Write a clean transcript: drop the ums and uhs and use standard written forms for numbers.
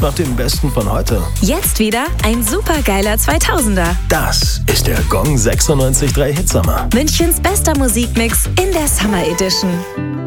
sucht nach dem Besten von heute. Jetzt wieder ein supergeiler 2000er. Das ist der Gong 96.3 Hitsummer. Münchens bester Musikmix in der Summer Edition.